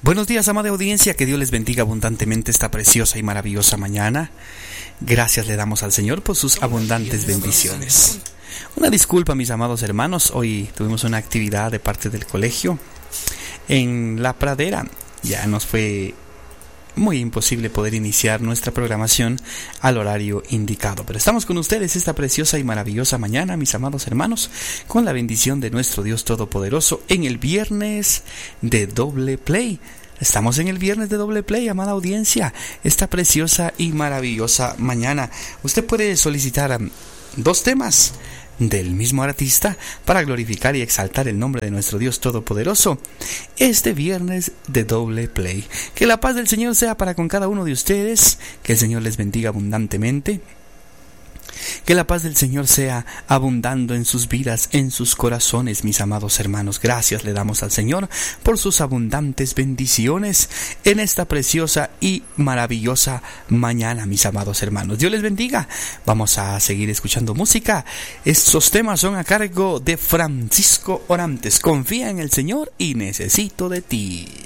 Buenos días, amada audiencia, que Dios les bendiga abundantemente esta preciosa y maravillosa mañana. Gracias le damos al Señor por sus abundantes bendiciones. Una disculpa, mis amados hermanos, hoy tuvimos una actividad de parte del colegio en La Pradera. Ya nos fue muy imposible poder iniciar nuestra programación al horario indicado, pero estamos con ustedes esta preciosa y maravillosa mañana, mis amados hermanos, con la bendición de nuestro Dios Todopoderoso en el viernes de Doble Play. Estamos en el viernes de Doble Play, amada audiencia, esta preciosa y maravillosa mañana. Usted puede solicitar 2 temas del mismo artista para glorificar y exaltar el nombre de nuestro Dios Todopoderoso este viernes de Doble Play. Que la paz del Señor sea para con cada uno de ustedes, que el Señor les bendiga abundantemente, que la paz del Señor sea abundando en sus vidas, en sus corazones, mis amados hermanos. Gracias le damos al Señor por sus abundantes bendiciones en esta preciosa y maravillosa mañana, mis amados hermanos. Dios les bendiga. Vamos a seguir escuchando música. Estos temas son a cargo de Francisco Orantes. Confía en el Señor y necesito de ti.